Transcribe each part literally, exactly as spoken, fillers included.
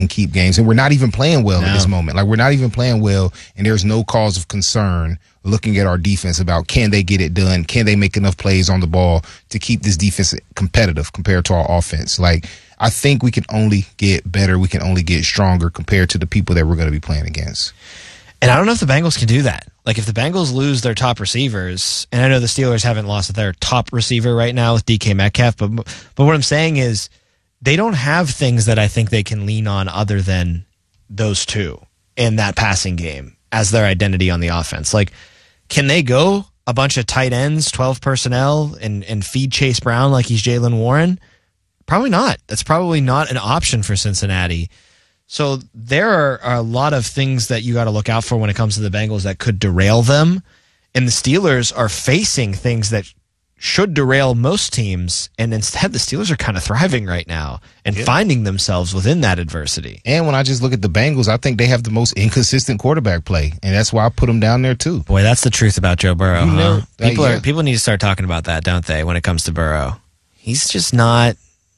and keep games. And we're not even playing well no. at this moment. Like, we're not even playing well, and there's no cause of concern looking at our defense about can they get it done? Can they make enough plays on the ball to keep this defense competitive compared to our offense? Like, I think we can only get better. We can only get stronger compared to the people that we're going to be playing against. And I don't know if the Bengals can do that. Like, if the Bengals lose their top receivers, and I know the Steelers haven't lost their top receiver right now with D K Metcalf, but but what I'm saying is they don't have things that I think they can lean on other than those two in that passing game as their identity on the offense. Like, can they go a bunch of tight ends, twelve personnel, and, and feed Chase Brown like he's Jaylen Warren? Probably not. That's probably not an option for Cincinnati. So there are, are a lot of things that you got to look out for when it comes to the Bengals that could derail them. And the Steelers are facing things that should derail most teams. And instead, the Steelers are kind of thriving right now and yeah. finding themselves within that adversity. And when I just look at the Bengals, I think they have the most inconsistent quarterback play. And that's why I put them down there, too. Boy, that's the truth about Joe Burrow. You know, huh? People, uh, yeah. are, people need to start talking about that, don't they, when it comes to Burrow? He's just not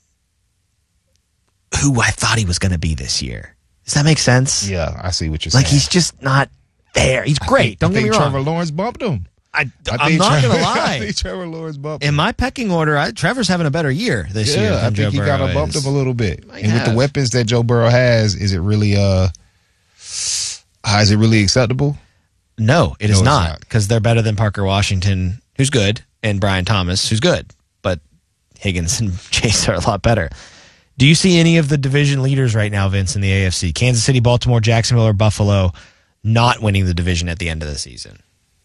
who I thought he was going to be this year. Does that make sense? Yeah, I see what you're like, saying. Like, he's just not there. He's great. Think, don't get me wrong. Trevor Lawrence bumped him. I, I I'm not Trevor, going to lie. I think Trevor Lawrence bumped him. In him. my pecking order, I, Trevor's having a better year this yeah, year than I think Joe he Burrow got bumped is. him a little bit. Might and have. with the weapons that Joe Burrow has, is it really uh, is it really acceptable? No, it no, is it's not, because they're better than Parker Washington, who's good, and Brian Thomas, who's good. But Higgins and Chase are a lot better. Do you see any of the division leaders right now, Vince, in the A F C? Kansas City, Baltimore, Jacksonville, or Buffalo not winning the division at the end of the season?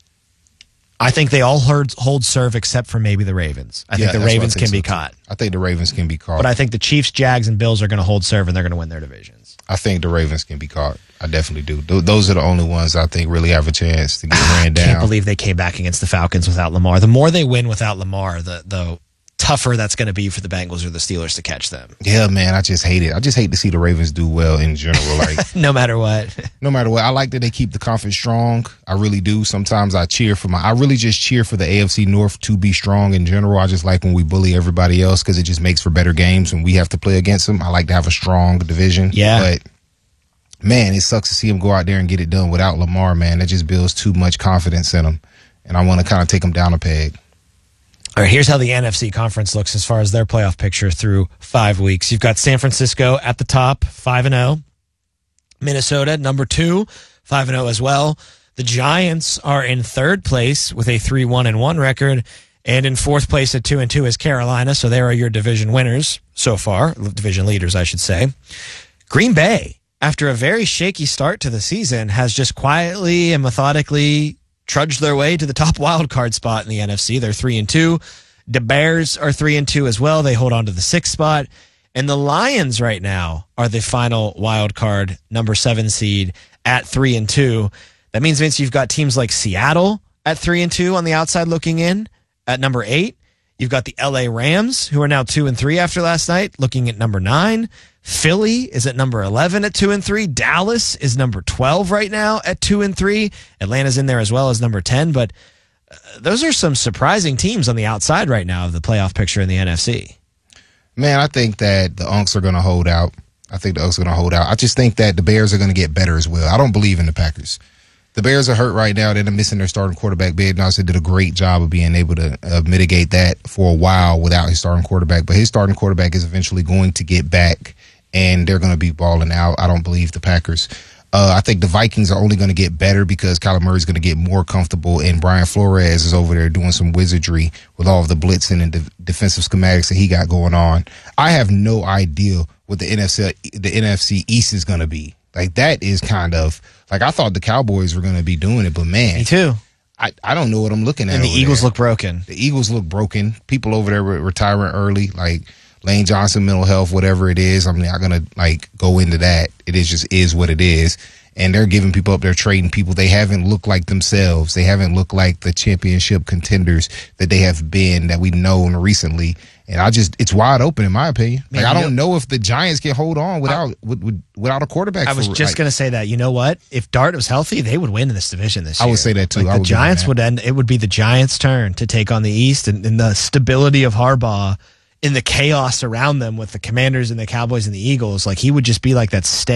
I think they all hold, hold serve except for maybe the Ravens. I yeah, think the Ravens think can so be too. caught. I think the Ravens can be caught. But I think the Chiefs, Jags, and Bills are going to hold serve, and they're going to win their divisions. I think the Ravens can be caught. I definitely do. Th- those are the only ones I think really have a chance to get ran down. I can't believe they came back against the Falcons without Lamar. The more they win without Lamar, the the tougher that's going to be for the Bengals or the Steelers to catch them. Yeah, man, I just hate it. I just hate to see the Ravens do well in general. Like, no matter what. no matter what. I like that they keep the conference strong. I really do. Sometimes I cheer for my, I really just cheer for the A F C North to be strong in general. I just like when we bully everybody else because it just makes for better games when we have to play against them. I like to have a strong division. Yeah. But, man, it sucks to see him go out there and get it done without Lamar, man. That just builds too much confidence in him. And I want to kind of take him down a peg. All right, here's how the N F C conference looks as far as their playoff picture through five weeks. You've got San Francisco at the top, five and oh. Minnesota, number two, five and oh as well. The Giants are in third place with a three one and one record. And in fourth place at two and two is Carolina. So there are your division winners so far, division leaders, I should say. Green Bay, after a very shaky start to the season, has just quietly and methodically trudged their way to the top wild card spot in the N F C. They're three and two. The Bears are three and two as well. They hold on to the sixth spot. And the Lions right now are the final wild card number seven seed at three and two. That means, Vince, you've got teams like Seattle at three and two on the outside looking in at number eight. You've got the L A Rams, who are now two and three after last night, looking at number nine. Philly is at number eleven at two and three. Dallas is number twelve right now at two and three. Atlanta's in there as well as number ten. But uh, those are some surprising teams on the outside right now of the playoff picture in the N F C. Man, I think that the Unks are going to hold out. I think the Unks are going to hold out. I just think that the Bears are going to get better as well. I don't believe in the Packers. The Bears are hurt right now. They're missing their starting quarterback. Ben Johnson did a great job of being able to uh, mitigate that for a while without his starting quarterback. But his starting quarterback is eventually going to get back, and they're going to be balling out. I don't believe the Packers. Uh, I think the Vikings are only going to get better because Kyler Murray is going to get more comfortable, and Brian Flores is over there doing some wizardry with all of the blitzing and de- defensive schematics that he got going on. I have no idea what the N F C the N F C East is going to be. Like, that is kind of like, I thought the Cowboys were going to be doing it, but man, Me too. I, I don't know what I'm looking at. And the over Eagles there. look broken. The Eagles look broken. People over there were retiring early, like Lane Johnson, mental health, whatever it is. I'm not gonna like go into that. It is just is what it is. And they're giving people up. They're trading people. They haven't looked like themselves. They haven't looked like the championship contenders that they have been, that we've known recently. And I just, it's wide open in my opinion. Man, like, I you don't know, know if the Giants can hold on without I, with, with, without a quarterback. I was for, just like, going to say that. You know what? If Dart was healthy, they would win this division this I year. would say that too. Like, I the would Giants would end. It would be the Giants' turn to take on the East, and, and the stability of Harbaugh in the chaos around them with the Commanders and the Cowboys and the Eagles, like he would just be like that steady